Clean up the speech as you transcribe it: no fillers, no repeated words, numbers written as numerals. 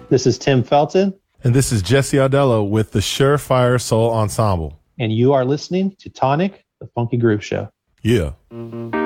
This is Tim Felton. And this is Jesse Audello with the Surefire Soul Ensemble. And you are listening to Tonic, the Funky Groove Show. Yeah.